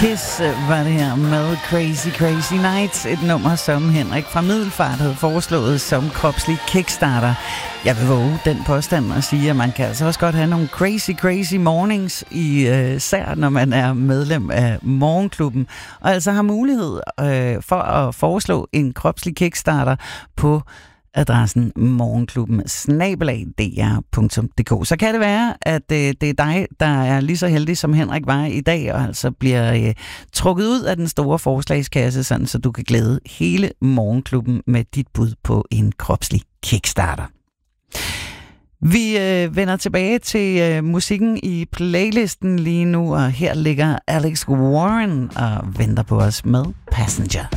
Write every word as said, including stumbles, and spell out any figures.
Kiss var det her med Crazy Crazy Nights, et nummer, som Henrik fra Middelfart havde foreslået som kropslig kickstarter. Jeg vil våge den påstand og sige, at man kan altså også godt have nogle crazy, crazy mornings, især når man er medlem af Morgenklubben, og altså har mulighed øh, for at foreslå en kropslig kickstarter på adressen morgenklubben snabel-a d r punktum d k. Så kan det være, at øh, det er dig, der er lige så heldig, som Henrik var i dag, og altså bliver øh, trukket ud af den store forslagskasse, sådan, så du kan glæde hele morgenklubben med dit bud på en kropslig kickstarter. Vi øh, vender tilbage til øh, musikken i playlisten lige nu, og her ligger Alex Warren og venter på os med Passenger.